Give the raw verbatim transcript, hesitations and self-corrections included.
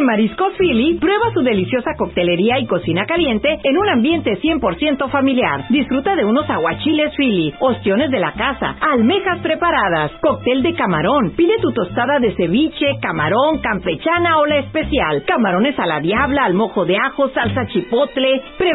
En Mariscos Philly, prueba su deliciosa coctelería y cocina caliente en un ambiente cien por ciento familiar. Disfruta de unos aguachiles Philly, ostiones de la casa, almejas preparadas, cóctel de camarón. Pide tu tostada de ceviche, camarón, campechana o la especial. Camarones a la diabla, al mojo de ajo, salsa chipotle.